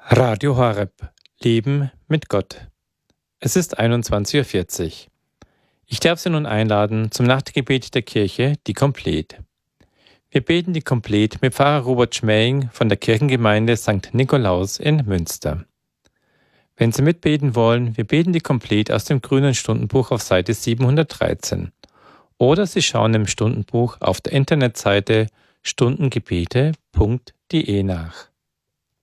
Radio Horeb. Leben mit Gott. Es ist 21:40 Uhr. Ich darf Sie nun einladen zum Nachtgebet der Kirche, die Komplet. Wir beten die Komplet mit Pfarrer Robert Schmähing von der Kirchengemeinde St. Nikolaus in Münster. Wenn Sie mitbeten wollen, wir beten die Komplet aus dem Grünen Stundenbuch auf Seite 713. Oder Sie schauen im Stundenbuch auf der Internetseite stundengebete.de nach.